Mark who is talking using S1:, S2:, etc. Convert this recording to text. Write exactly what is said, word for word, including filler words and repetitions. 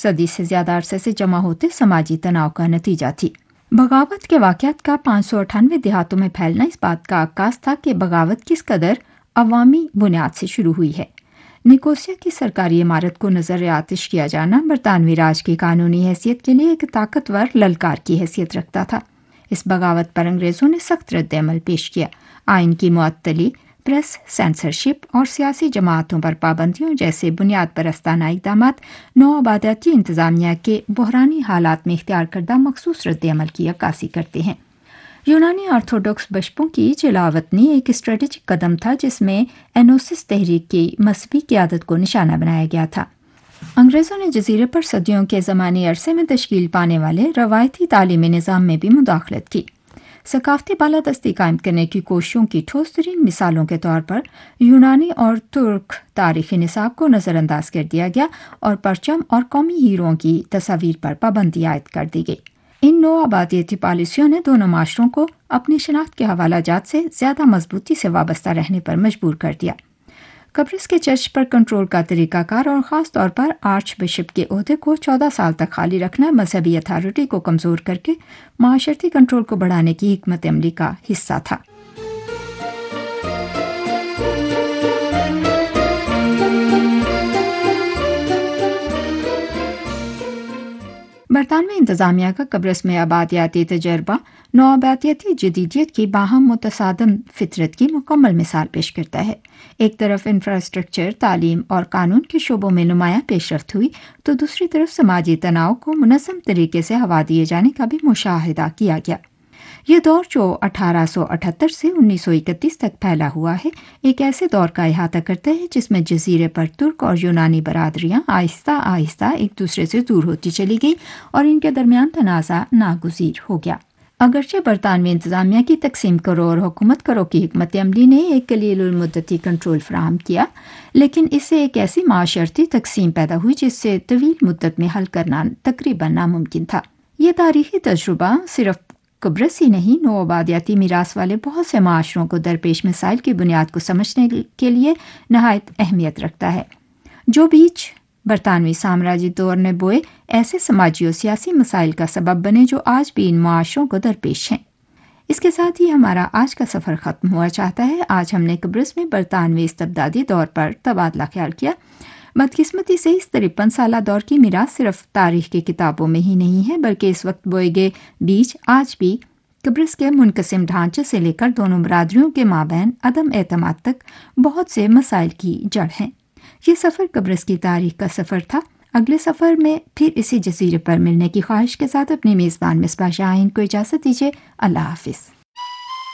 S1: صدی سے زیادہ عرصے سے جمع ہوتے سماجی تناؤ کا نتیجہ تھی۔ بغاوت کے واقعات کا پانچ سو اٹھانوے دیہاتوں میں پھیلنا اس بات کا عکاس تھا کہ بغاوت کس قدر عوامی بنیاد سے شروع ہوئی ہے۔ نکوسیا کی سرکاری عمارت کو نظر آتش کیا جانا برطانوی راج کی قانونی حیثیت کے لیے ایک طاقتور للکار کی حیثیت رکھتا تھا۔ اس بغاوت پر انگریزوں نے سخت رد عمل پیش کیا۔ آئین کی معطلی، پریس سینسرشپ اور سیاسی جماعتوں پر پابندیوں جیسے بنیاد پرستانہ اقدامات نوآبادیاتی انتظامیہ کے بحرانی حالات میں اختیار کردہ مخصوص رد عمل کی عکاسی کرتے ہیں۔ یونانی آرتھوڈوکس بشپوں کی جلا وطنی ایک اسٹریٹجک قدم تھا جس میں اینوسس تحریک کی مذہبی قیادت کو نشانہ بنایا گیا تھا۔ انگریزوں نے جزیرے پر صدیوں کے زمانی عرصے میں تشکیل پانے والے روایتی تعلیمی نظام میں بھی مداخلت کی۔ ثقافتی بالادستی قائم کرنے کی کوششوں کی ٹھوس ترین مثالوں کے طور پر یونانی اور ترک تاریخی نصاب کو نظر انداز کر دیا گیا اور پرچم اور قومی ہیروؤں کی تصاویر پر پابندی عائد کر دی گئی۔ ان نو آبادیاتی پالیسیوں نے دونوں معاشروں کو اپنی شناخت کے حوالہ جات سے زیادہ مضبوطی سے وابستہ رہنے پر مجبور کر دیا۔ قبرص کے چرچ پر کنٹرول کا طریقہ کار اور خاص طور پر آرچ بشپ کے عہدے کو چودہ سال تک خالی رکھنا مذہبی اتھارٹی کو کمزور کر کے معاشرتی کنٹرول کو بڑھانے کی حکمت عملی کا حصہ تھا۔ برطانوی انتظامیہ کا قبرص میں آبادیاتی تجربہ نوآبادیاتی جدیدیت کی باہم متصادم فطرت کی مکمل مثال پیش کرتا ہے۔ ایک طرف انفراسٹرکچر، تعلیم اور قانون کے شعبوں میں نمایاں پیش رفت ہوئی تو دوسری طرف سماجی تناؤ کو منظم طریقے سے ہوا دیے جانے کا بھی مشاہدہ کیا گیا۔ یہ دور جو اٹھارہ سو اٹھہتر سے انیس سو اکتیس تک پھیلا ہوا ہے، ایک ایسے دور کا احاطہ کرتا ہے جس میں جزیرے پر ترک اور یونانی برادریاں آہستہ آہستہ ایک دوسرے سے دور ہوتی چلی گئی اور ان کے درمیان تنازع ناگزیر ہو گیا۔ اگرچہ برطانوی انتظامیہ کی تقسیم کرو اور حکومت کرو کی حکمت عملی نے ایک قلیل المدتی کنٹرول فراہم کیا، لیکن اس سے ایک ایسی معاشرتی تقسیم پیدا ہوئی جس سے طویل مدت میں حل کرنا تقریباً ناممکن تھا۔ یہ تاریخی تجربہ صرف قبرص ہی نہیں، نوآبادیاتی میراث والے بہت سے معاشروں کو درپیش مسائل کی بنیاد کو سمجھنے کے لیے نہایت اہمیت رکھتا ہے۔ جو بیج برطانوی سامراجی دور نے بوئے ایسے سماجی و سیاسی مسائل کا سبب بنے جو آج بھی ان معاشروں کو درپیش ہیں۔ اس کے ساتھ ہی ہمارا آج کا سفر ختم ہوا چاہتا ہے۔ آج ہم نے قبرص میں برطانوی استبدادی دور پر تبادلہ خیال کیا۔ بدقسمتی سے اس ترپن سالہ دور کی میراث صرف تاریخ کی کتابوں میں ہی نہیں ہے، بلکہ اس وقت بوئے گئے بیج آج بھی قبرص کے منقسم ڈھانچے سے لے کر دونوں برادریوں کے مابین عدم اعتماد تک بہت سے مسائل کی جڑ ہیں۔ یہ سفر قبرص کی تاریخ کا سفر تھا۔ اگلے سفر میں پھر اسی جزیرے پر ملنے کی خواہش کے ساتھ اپنی میزبان مصباح شاہین کو اجازت دیجیے۔ اللہ حافظ۔